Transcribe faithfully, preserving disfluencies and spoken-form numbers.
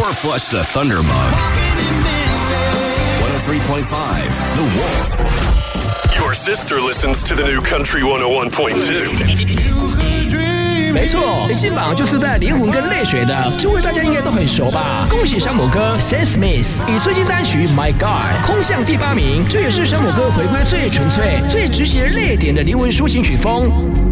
or flush the Thunderbug. one oh three point five, The Wolf. Your sister listens to the new Country one oh one point two. 没错，一进榜就自带灵魂跟泪水的，这位大家应该都很熟吧？恭喜山姆哥 Sam Smith 以最新单曲 My God 空降第八名，这也是山姆哥回归最纯粹、最直击泪点的灵魂抒情曲风。